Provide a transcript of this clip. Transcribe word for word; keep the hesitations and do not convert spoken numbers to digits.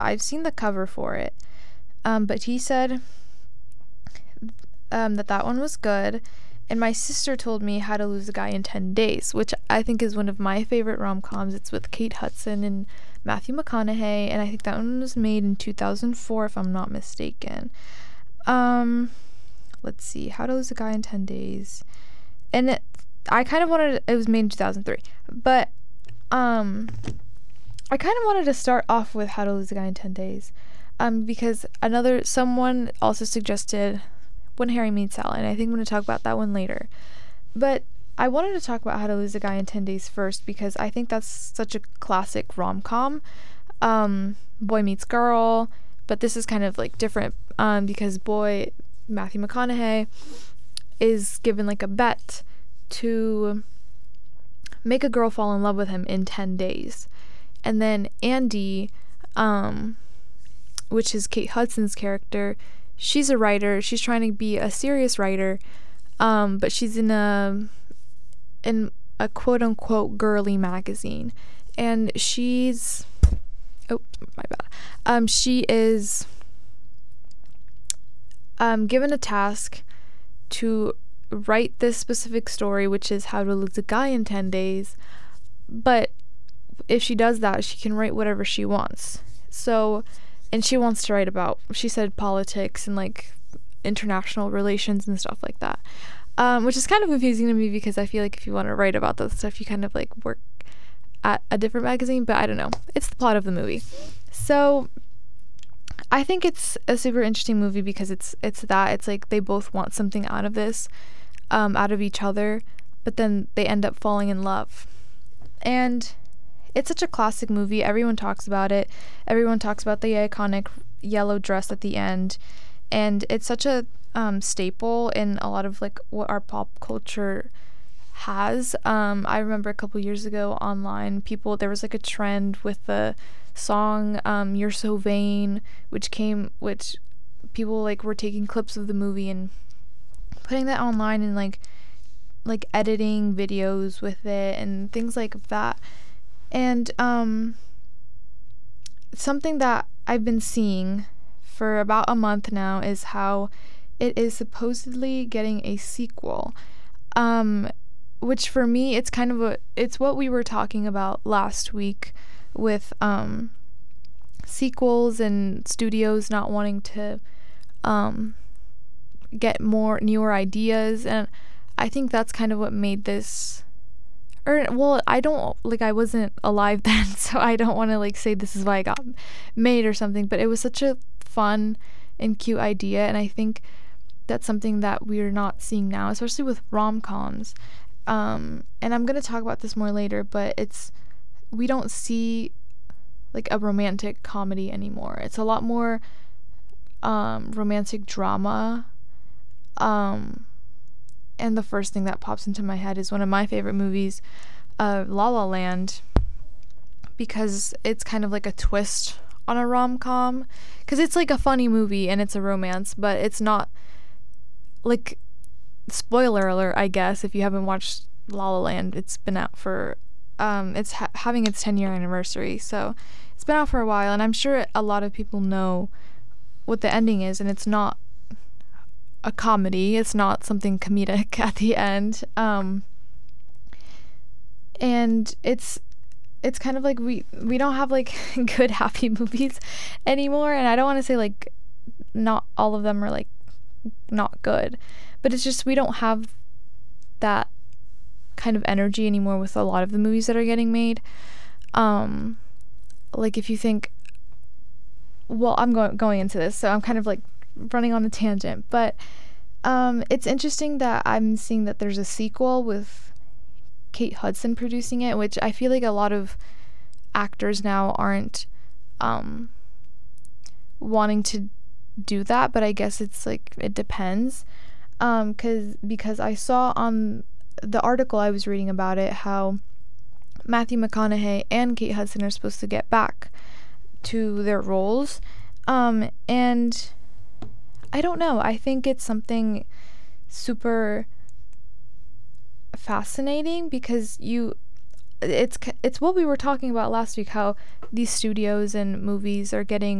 I've seen the cover for it, um, but he said um, that that one was good. And my sister told me How to Lose a Guy in ten days, which I think is one of my favorite rom-coms. It's with Kate Hudson and Matthew McConaughey, and I think that one was made in two thousand four, if I'm not mistaken. Um, let's see, How to Lose a Guy in ten days. And it, I kind of wanted, it was made in two thousand three, but um, I kind of wanted to start off with How to Lose a Guy in ten days, um, because another, someone also suggested When Harry Met Sally, and I think I'm going to talk about that one later. But I wanted to talk about How to Lose a Guy in ten days first because I think that's such a classic rom-com. Um, boy meets girl, but this is kind of like different um, because boy, Matthew McConaughey, is given like a bet to make a girl fall in love with him in ten days. And then Andy, um, which is Kate Hudson's character, she's a writer. She's trying to be a serious writer, um, but she's in a in a quote unquote girly magazine, and she's oh my bad. Um, she is um given a task to write this specific story, which is How to Lose a Guy in ten days. But if she does that, she can write whatever she wants. So. And she wants to write about, she said, politics and like international relations and stuff like that, um, which is kind of confusing to me because I feel like if you want to write about that stuff, you kind of like work at a different magazine, but I don't know. It's the plot of the movie. So I think it's a super interesting movie because it's it's that. It's like they both want something out of this, um, out of each other, but then they end up falling in love. And it's such a classic movie. Everyone talks about it. Everyone talks about the iconic yellow dress at the end. And it's such a um, staple in a lot of like what our pop culture has. Um, I remember a couple years ago online, people, there was like a trend with the song um, You're So Vain, which came, which people like were taking clips of the movie and putting that online and like, like editing videos with it and things like that. And um, something that I've been seeing for about a month now is how it is supposedly getting a sequel, um, which for me, it's kind of a, it's what we were talking about last week with um, sequels and studios not wanting to um, get more newer ideas. And I think that's kind of what made this Or, well, I don't, like, I wasn't alive then, so I don't want to, like, say this is why I got made or something, but it was such a fun and cute idea, and I think that's something that we're not seeing now, especially with rom-coms, um, and I'm going to talk about this more later, but it's, we don't see, like, a romantic comedy anymore. It's a lot more, um, romantic drama, um, and the first thing that pops into my head is one of my favorite movies, uh, La La Land, because it's kind of like a twist on a rom-com, because it's like a funny movie and it's a romance, but it's not, like, spoiler alert, I guess, if you haven't watched La La Land, it's been out for, um, it's ha- having its ten year anniversary, so it's been out for a while, and I'm sure a lot of people know what the ending is, and it's not a comedy, it's not something comedic at the end, um and it's it's kind of like we we don't have like good happy movies anymore, and I don't want to say like not all of them are like not good, but it's just we don't have that kind of energy anymore with a lot of the movies that are getting made. Um like if you think, well, I'm going going into this, so I'm kind of like running on a tangent, but um, it's interesting that I'm seeing that there's a sequel with Kate Hudson producing it, which I feel like a lot of actors now aren't um, wanting to do that, but I guess it's like it depends, um, cause because I saw on the article I was reading about it how Matthew McConaughey and Kate Hudson are supposed to get back to their roles, um, and I don't know. I think it's something super fascinating because you, it's it's what we were talking about last week, how these studios and movies are getting